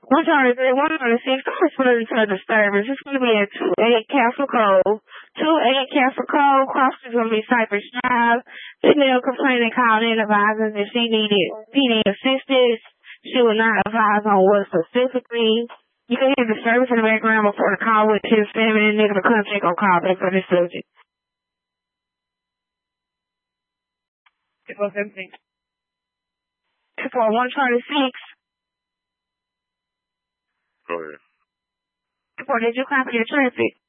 136, corresponding to a disturbance. It's going to be at 28 Castle Cove. 28 Castle Cove, cross is going to be Cypress Drive. Female complainant called in advising that she needed PD assistance. She would not advise on what specifically. You can hear the service in the background before the call with his family and nigga to come check on call back for this subject. It was everything. 136. Go ahead. Did you copy your traffic?